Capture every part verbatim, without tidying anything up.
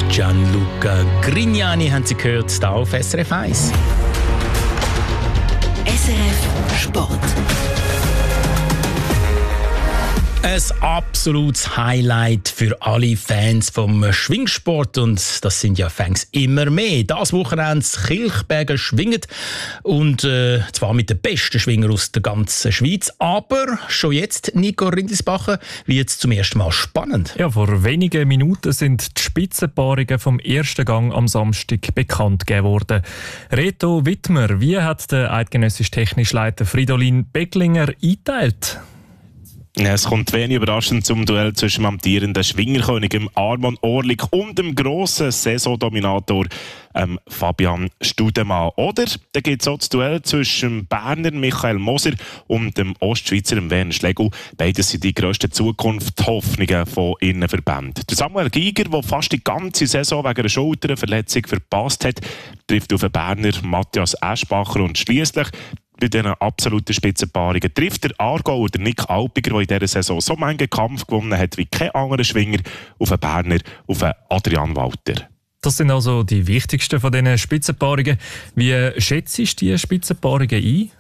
Gianluca Grignani haben Sie gehört, hier auf S R F eins. S R F Sport. Ein absolutes Highlight für alle Fans vom Schwingsport, und das sind ja Fans immer mehr. Das Wochenende Kilchberger schwingt, und äh, zwar mit den besten Schwingern aus der ganzen Schweiz. Aber schon jetzt, Nico Rindlisbacher, wird es zum ersten Mal spannend. Ja, vor wenigen Minuten sind die Spitzenpaarungen vom ersten Gang am Samstag bekannt gegeben worden. Reto Wittmer, wie hat der eidgenössische technische Leiter Fridolin Beglinger eingeteilt? Ja, es kommt wenig überraschend zum Duell zwischen dem amtierenden Schwingerkönig Arman Orlik und dem grossen Saisondominator ähm, Fabian Studemann. Oder da gibt es auch das Duell zwischen dem Berner Michael Moser und dem Ostschweizer Werner Schlegel. Beide sind die grössten Zukunftshoffnungen von ihren Verbänden. Der Samuel Giger, der fast die ganze Saison wegen einer Schulterverletzung verpasst hat, trifft auf den Berner Matthias Eschbacher, und schliesslich bei diesen absoluten Spitzenpaarungen trifft der Aargauer, der Nick Alpiger, der in dieser Saison so manchen Kampf gewonnen hat wie kein anderer Schwinger, auf einen Berner, auf einen Adrian Walter. Das sind also die wichtigsten von diesen Spitzenpaarungen. Wie schätzt du die Spitzenpaarungen ein?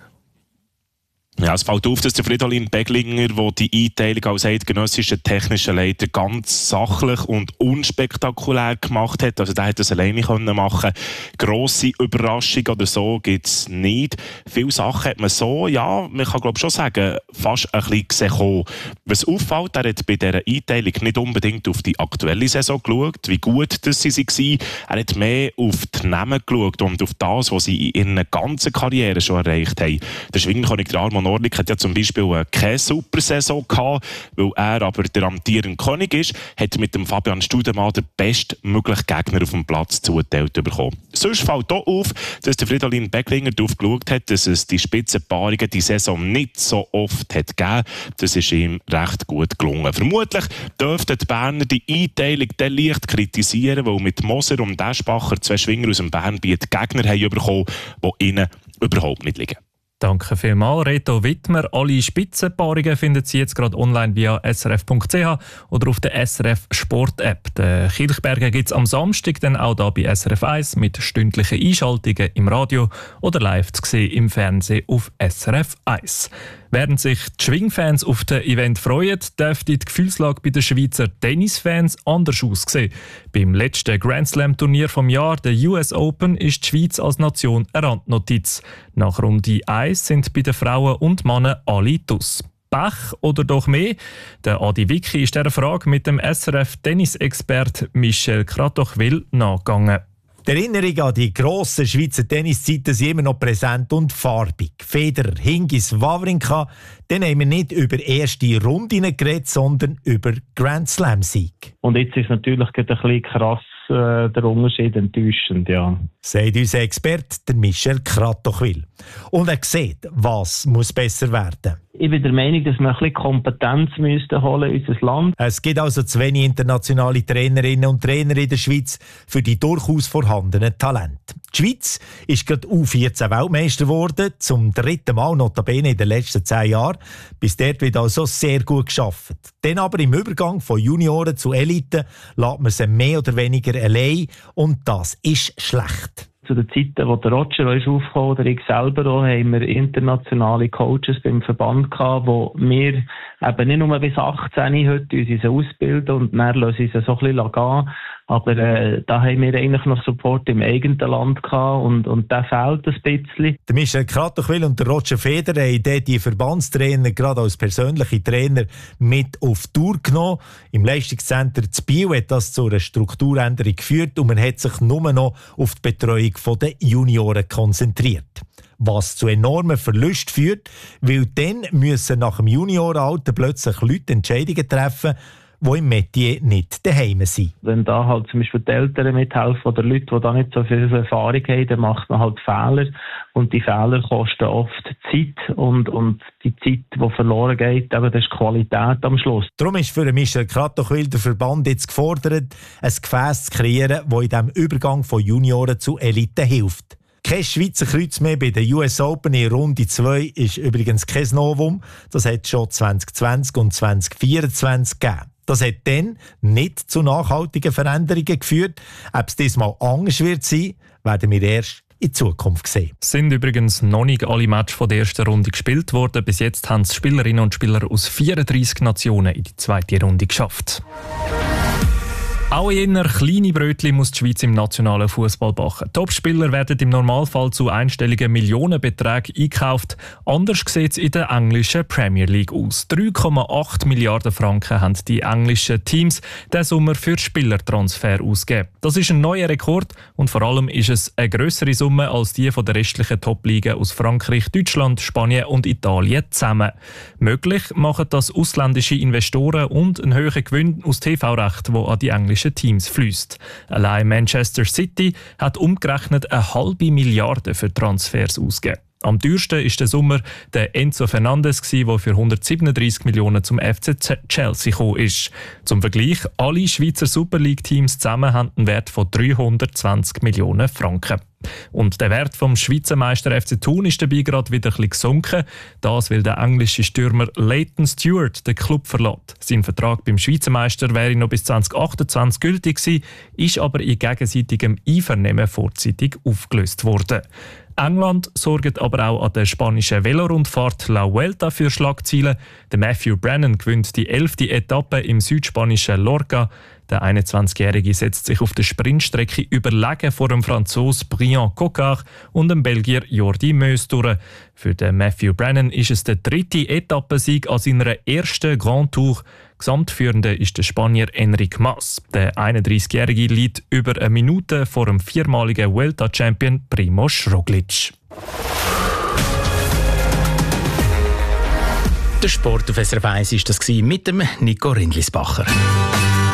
Ja, es fällt auf, dass der Fridolin Beglinger, der die Einteilung als eidgenössischer technischer Leiter ganz sachlich und unspektakulär gemacht hat. Also der hat das alleine machen können. Grosse Überraschung oder so gibt es nicht. Viele Sachen hat man so, ja, man kann glaube schon sagen, fast ein bisschen gesehen. Was auffällt, er hat bei dieser Einteilung nicht unbedingt auf die aktuelle Saison geschaut, wie gut das sie waren. Er hat mehr auf die Namen geschaut und auf das, was sie in ihrer ganzen Karriere schon erreicht haben. Der Schwingerkönig Arman Orlik hat ja zum Beispiel keine Super-Saison gehabt, weil er aber der amtierende König ist, hat mit dem Fabian Studemann den bestmöglichen Gegner auf dem Platz zugeteilt bekommen. Sonst fällt auch auf, dass der Fridolin Beglinger darauf geschaut hat, dass es die Spitzenpaarungen die Saison nicht so oft hat gegeben. Das ist ihm recht gut gelungen. Vermutlich dürften die Berner die Einteilung dann leicht kritisieren, weil mit Moser und Eschbacher zwei Schwinger aus dem Bernbiet Gegner haben bekommen, die ihnen überhaupt nicht liegen. Danke vielmals, Reto Wittmer. Alle Spitzenpaarungen finden Sie jetzt gerade online via s r f punkt c h oder auf der S R F Sport App. Den Kilchberger gibt es am Samstag dann auch hier bei S R F eins mit stündlichen Einschaltungen im Radio oder live zu sehen im Fernsehen auf S R F eins. Während sich die Schwingfans auf das Event freuen, dürfte die Gefühlslage bei den Schweizer Tennisfans anders aussehen. Beim letzten Grand Slam Turnier vom Jahr, der U S Open, ist die Schweiz als Nation eine Randnotiz. Nach Runde eins sind bei den Frauen und Männern alle draus. Pech oder doch mehr? Der Adi Wicki ist dieser Frage mit dem S R F-Tennisexpert Michel Kratochwil nachgegangen. Die Erinnerung an die grossen Schweizer Tenniszeiten sind immer noch präsent und farbig. Federer, Hingis, Wawrinka, dann haben wir nicht über erste Runden geredet, sondern über Grand Slam-Sieg. Und jetzt ist natürlich ein bisschen krass äh, der Unterschied enttäuschend, ja. Sagt unser Experte, der Michel Kratochwil. Und er sieht, was muss besser werden. Ich bin der Meinung, dass wir ein bisschen Kompetenz müssten holen in unser Land. Es gibt also zu wenig internationale Trainerinnen und Trainer in der Schweiz für die durchaus vorhandenen Talente. Die Schweiz ist gerade U vierzehn Weltmeister geworden, zum dritten Mal notabene in den letzten zehn Jahren. Bis dort wird also sehr gut gearbeitet. Dann aber im Übergang von Junioren zu Elite lässt man sie mehr oder weniger allein, und das ist schlecht. Zu den Zeiten, wo der Roger ist aufgekommen oder ich selber auch, haben wir internationale Coaches beim Verband gehabt, wo wir eben nicht nur bis achtzehn heute uns ausbilden und dann lassen sie so ein bisschen gehen. Aber äh, da haben wir eigentlich noch Support im eigenen Land gehabt, und, und der fehlt ein bisschen. Der Michel Kratochwil und der Roger Federer haben die Verbandstrainer gerade als persönliche Trainer mit auf Tour genommen. Im Leistungszentrum zu Biel hat das zu einer Strukturänderung geführt, und man hat sich nur noch auf die Betreuung der Junioren konzentriert. Was zu enormen Verlusten führt, weil dann müssen nach dem Juniorenalter plötzlich Leute Entscheidungen treffen, die im Metier nicht daheim sind. Wenn da halt zum Beispiel die Eltern mithelfen oder Leute, die da nicht so viel Erfahrung haben, dann macht man halt Fehler. Und die Fehler kosten oft Zeit. Und, und die Zeit, die verloren geht, eben, das ist Qualität am Schluss. Darum ist für Michel Kratochwil der Verband jetzt gefordert, ein Gefäß zu kreieren, das in diesem Übergang von Junioren zu Elite hilft. Kein Schweizer Kreuz mehr bei der U S Open in Runde zwei ist übrigens kein Novum. Das hat es schon zwanzig zwanzig und zwanzig vierundzwanzig gegeben. Das hat dann nicht zu nachhaltigen Veränderungen geführt. Ob es diesmal anders wird sein, werden wir erst in Zukunft sehen. Es sind übrigens noch nicht alle Matches von der ersten Runde gespielt worden. Bis jetzt haben es Spielerinnen und Spieler aus vierunddreissig Nationen in die zweite Runde geschafft. Auch eher kleine Brötchen muss die Schweiz im nationalen Fußball backen. Topspieler werden im Normalfall zu einstelligen Millionenbeträgen eingekauft. Anders sieht es in der englischen Premier League aus. drei Komma acht Milliarden Franken haben die englischen Teams diesen Sommer für Spielertransfer ausgegeben. Das ist ein neuer Rekord und vor allem ist es eine grössere Summe als die von der restlichen Top-Ligen aus Frankreich, Deutschland, Spanien und Italien zusammen. Möglich machen das ausländische Investoren und ein höherer Gewinn aus T V-Recht, der an die englischen Teams fließt. Allein Manchester City hat umgerechnet eine halbe Milliarde für Transfers ausgegeben. Am teuersten ist der Sommer der Enzo Fernandes, der für hundertsiebenunddreissig Millionen zum F C Chelsea gekommen ist. Zum Vergleich, alle Schweizer Super League-Teams zusammen haben einen Wert von dreihundertzwanzig Millionen Franken. Und der Wert vom Schweizer Meister F C Thun ist dabei gerade wieder ein bisschen gesunken. Das, weil der englische Stürmer Leighton Stewart den Club verlässt. Sein Vertrag beim Schweizer Meister wäre noch bis zwanzig achtundzwanzig gültig gewesen, ist aber in gegenseitigem Einvernehmen vorzeitig aufgelöst worden. England sorgt aber auch an der spanischen Velorundfahrt La Vuelta für Schlagzeilen. Der Matthew Brennan gewinnt die elfte Etappe im südspanischen Lorca. Der einundzwanzigjährige setzt sich auf der Sprintstrecke überlegen vor dem Franzosen Brian Cocard und dem Belgier Jordi Meus durch. Für den Matthew Brennan ist es der dritte Etappensieg an seiner ersten Grand Tour. Gesamtführende ist der Spanier Enric Mas. Der einunddreißigjährige liegt über eine Minute vor dem viermaligen Vuelta-Champion Primož Roglič. Der Sport auf S R F eins war das mit dem Nico Rindlisbacher.